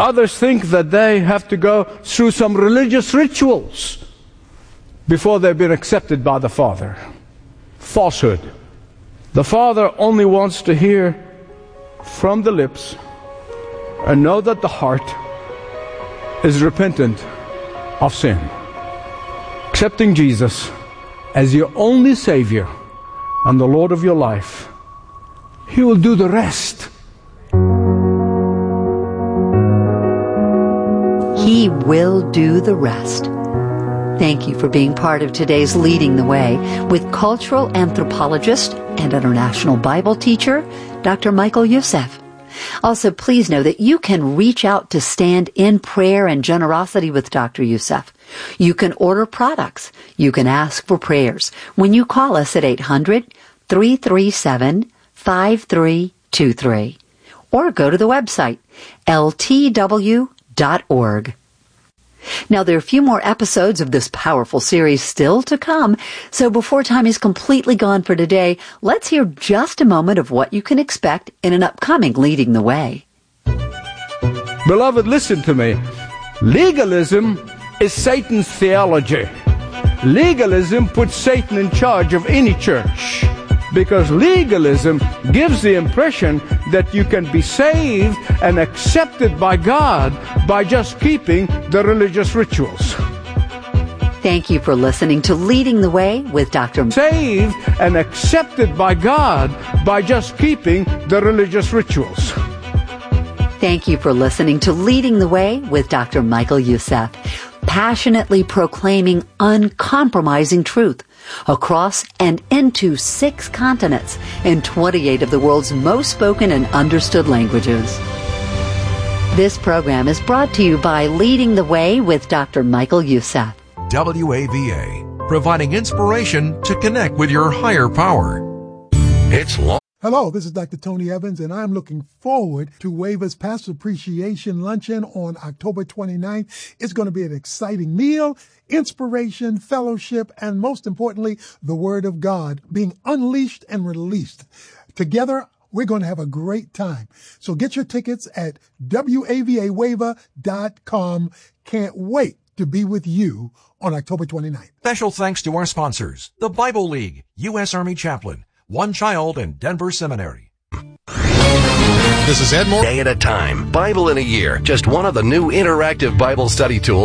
Others think that they have to go through some religious rituals before they've been accepted by the Father. Falsehood. The Father only wants to hear from the lips and know that the heart is repentant of sin. Accepting Jesus as your only Savior and the Lord of your life, He will do the rest. He will do the rest. Thank you for being part of today's Leading the Way with cultural anthropologist and international Bible teacher, Dr. Michael Youssef. Also, please know that you can reach out to stand in prayer and generosity with Dr. Youssef. You can order products. You can ask for prayers when you call us at 800-337-5323. Or go to the website, ltw.org. Now, there are a few more episodes of this powerful series still to come, so before time is completely gone for today, let's hear just a moment of what you can expect in an upcoming Leading the Way. Beloved, listen to me. Legalism is Satan's theology. Legalism puts Satan in charge of any church, because legalism gives the impression that you can be saved and accepted by God by just keeping the religious rituals. Thank you for listening to Leading the Way with Dr. Saved and accepted by God by just keeping the religious rituals. Thank you for listening to Leading the Way with Dr. Michael Youssef, passionately proclaiming uncompromising truth across and into 6 continents in 28 of the world's most spoken and understood languages. This program is brought to you by Leading the Way with Dr. Michael Youssef. WAVA, providing inspiration to connect with your higher power. It's long. Hello, this is Dr. Tony Evans, and I'm looking forward to WAVA's Pastor Appreciation Luncheon on October 29th. It's going to be an exciting meal, inspiration, fellowship, and most importantly, the Word of God being unleashed and released. Together, we're going to have a great time. So get your tickets at WAVAWAVA.com. Can't wait to be with you on October 29th. Special thanks to our sponsors, the Bible League, U.S. Army Chaplain, One Child, and Denver Seminary. This is Ed Moore. Day at a time. Bible in a year. Just one of the new interactive Bible study tools